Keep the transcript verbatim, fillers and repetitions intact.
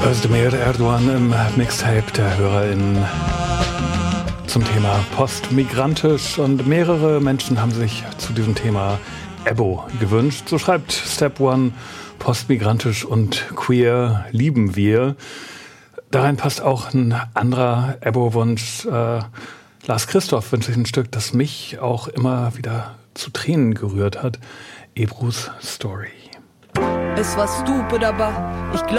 Özdemir Erdogan im Mixtape der HörerInnen zum Thema postmigrantisch, und mehrere Menschen haben sich zu diesem Thema Ebo gewünscht. So schreibt Step One: postmigrantisch und queer lieben wir. Darein passt auch ein anderer Ebo-Wunsch. Äh, Lars Christoph wünscht sich ein Stück, das mich auch immer wieder zu Tränen gerührt hat. Ebru's Story. Es war stupid, aber ich glaube,